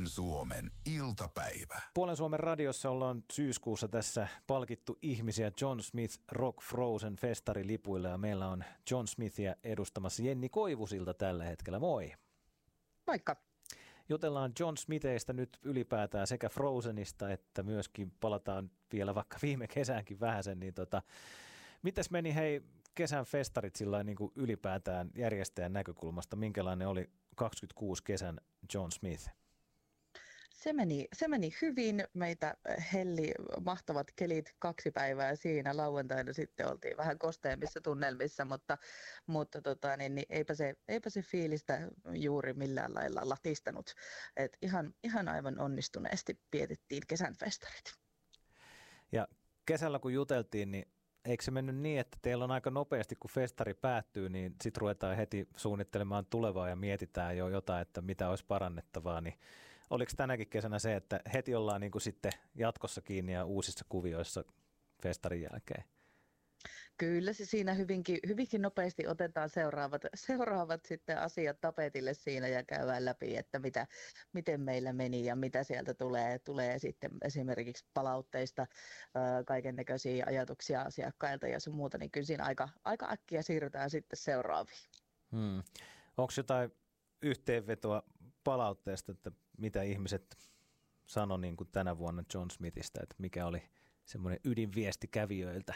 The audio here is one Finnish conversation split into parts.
Suomen iltapäivä. Puolen Suomen radiossa ollaan syyskuussa tässä palkittu ihmisiä John Smith Rock Frozen festarilipuilla ja meillä on John Smithia edustamassa Jenni Koivusilta tällä hetkellä. Moi! Moikka! Jutellaan John Smithistä nyt ylipäätään sekä Frozenista että myöskin palataan vielä vaikka viime kesäänkin vähäsen. Niin mites meni hei kesän festarit sillain niin kuin ylipäätään järjestäjän näkökulmasta? Minkälainen oli 26 kesän John Smith? Se meni hyvin. Meitä helli mahtavat kelit 2 päivää siinä. Lauantaina sitten oltiin vähän kosteemmissa tunnelmissa, mutta eipä se fiilistä juuri millään lailla latistanut. Et ihan aivan onnistuneesti vietettiin kesän festarit. Ja kesällä kun juteltiin, niin eikö se mennyt niin, että teillä on aika nopeasti, kun festari päättyy, niin sitten ruvetaan heti suunnittelemaan tulevaa ja mietitään jo jotain, että mitä olisi parannettavaa. Niin oliko tänäkin kesänä se, että heti ollaan niin kuin sitten jatkossa kiinni ja uusissa kuvioissa festarin jälkeen? Kyllä se siinä hyvinkin nopeasti otetaan seuraavat sitten asiat tapetille siinä ja käydään läpi, että miten meillä meni ja mitä sieltä tulee sitten esimerkiksi palautteista, kaikennäköisiä ajatuksia asiakkailta ja sun muuta, niin kyllä siinä aika äkkiä siirrytään sitten seuraaviin. Onko jotain yhteenvetoa palautteesta, että mitä ihmiset sanoi niin kuin tänä vuonna John Smithistä, että mikä oli semmoinen ydinviesti kävijöiltä?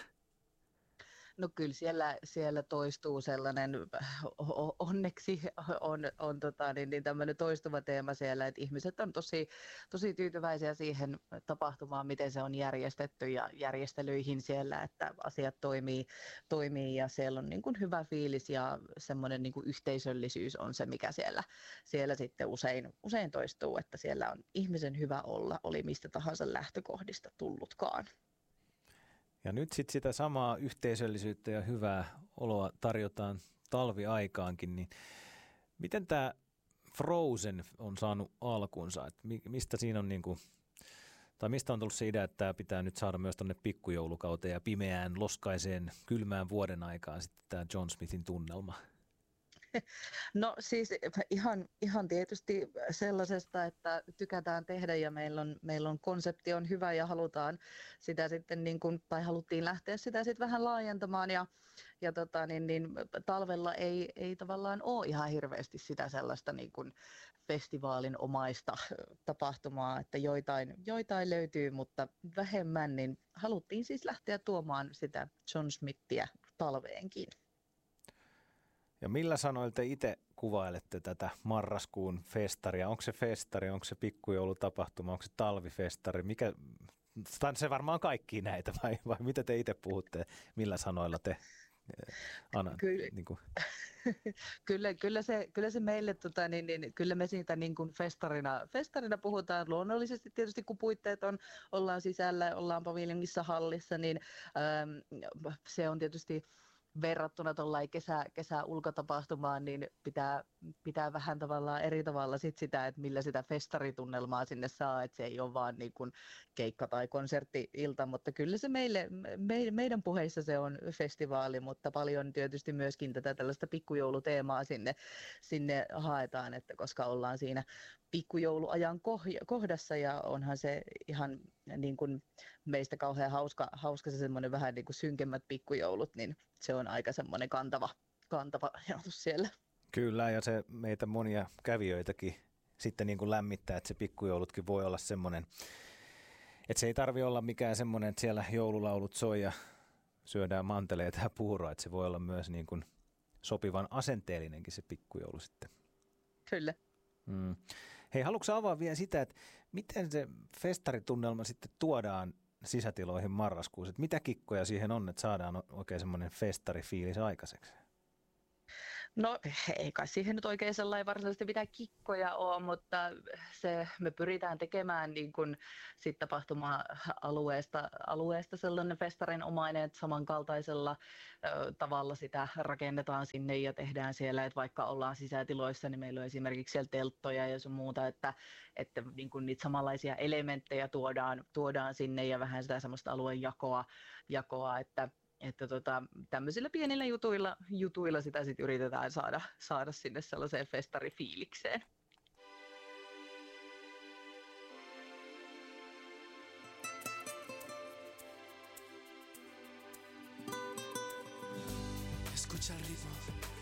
No kyllä siellä toistuu sellainen, onneksi on tämmöinen toistuva teema siellä, että ihmiset on tosi tyytyväisiä siihen tapahtumaan, miten se on järjestetty ja järjestelyihin siellä, että asiat toimii ja siellä on niin kuin hyvä fiilis ja semmoinen niin kuin yhteisöllisyys on se, mikä siellä sitten usein toistuu, että siellä on ihmisen hyvä olla, oli mistä tahansa lähtökohdista tullutkaan. Ja nyt sitten sitä samaa yhteisöllisyyttä ja hyvää oloa tarjotaan talviaikaankin, niin miten tämä Frozen on saanut alkunsa? Et mistä siinä on tai mistä on tullut se idea, että tämä pitää nyt saada myös tuonne pikkujoulukauteen ja pimeään, loskaiseen, kylmään vuoden aikaan sitten tämä John Smithin tunnelma? No siis ihan tietysti sellaisesta, että tykätään tehdä ja meillä on konsepti on hyvä ja halutaan sitä sitten tai haluttiin lähteä sitä sitten vähän laajentamaan ja talvella ei tavallaan ole ihan hirveästi sitä sellaista niin kuin festivaalin omaista tapahtumaa, että joitain löytyy, mutta vähemmän, niin haluttiin siis lähteä tuomaan sitä John Smithia talveenkin. Ja millä sanoilla te itse kuvailette tätä marraskuun festaria? Onko se festari, onko se pikkujoulutapahtuma, onko se talvifestari? Se varmaan kaikki näitä vai mitä te itse puhutte? Millä sanoilla te Kyllä se meille, kyllä me siitä niin kuin festarina puhutaan. Luonnollisesti tietysti kun puitteet ollaan sisällä, ollaan paviljongissa hallissa, niin se on tietysti verrattuna tuollain kesä ulkotapahtumaan, niin pitää vähän tavallaan eri tavalla sitä, että millä sitä festaritunnelmaa sinne saa, että se ei ole vaan niin kuin keikka- tai konsertti-ilta, mutta kyllä se meidän puheissa se on festivaali, mutta paljon tietysti myöskin tätä tällaista pikkujouluteemaa sinne haetaan, että koska ollaan siinä pikkujouluajan kohdassa ja onhan se ihan niin kuin meistä kauhean hauska se semmoinen vähän niin kuin synkemmät pikkujoulut, niin se on aika semmoinen kantava ajatus siellä. Kyllä, ja se meitä monia kävijöitäkin sitten niin kuin lämmittää, että se pikkujoulutkin voi olla semmoinen, että se ei tarvitse olla mikään semmoinen, että siellä joululaulut soi ja syödään manteleita ja puuroa, että se voi olla myös niin kuin sopivan asenteellinenkin se pikkujoulu sitten. Kyllä. Hei, haluatko avaa vielä sitä, että miten se festaritunnelma sitten tuodaan sisätiloihin marraskuussa? Että mitä kikkoja siihen on, että saadaan oikein semmoinen festarifiilis aikaiseksi? No ei kai siihen nyt oikein sellainen varsinaisesti mitään kikkoja ole, mutta me pyritään tekemään niin kuin sit tapahtuma-alueesta sellainen festarinomainen, että samankaltaisella tavalla sitä rakennetaan sinne ja tehdään siellä, että vaikka ollaan sisätiloissa, niin meillä on esimerkiksi siellä telttoja ja sun muuta, että niin kuin niitä samanlaisia elementtejä tuodaan sinne ja vähän sitä semmoista aluejakoa, että tämmöisillä pienillä jutuilla sitä sitten yritetään saada sinne sellaiseen festarifiilikseen. escucha el ritmo.